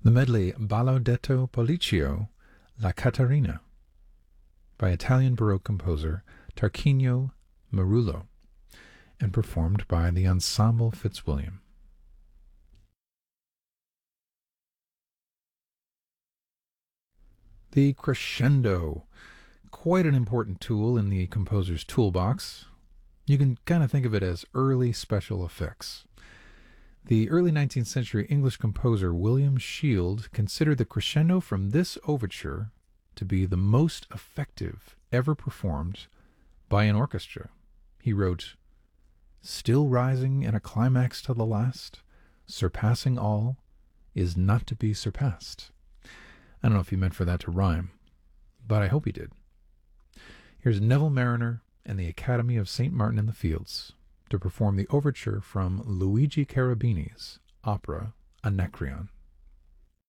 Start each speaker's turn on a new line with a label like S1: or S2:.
S1: The medley Ballo detto Polliccio, La Caterina, by Italian Baroque composer Tarquinio Marullo, and performed by the Ensemble Fitzwilliam. The crescendo, quite an important tool in the composer's toolbox. You can kind of think of it as early special effects. The early 19th century English composer William Shield considered the crescendo from this overture to be the most effective ever performed by an orchestra. He wrote, "Still rising in a climax to the last, surpassing all, is not to be surpassed." I don't know if he meant for that to rhyme, but I hope he did. Here's Neville Marriner and the Academy of St. Martin in the Fields to perform the overture from Luigi Cherubini's opera Anacreon.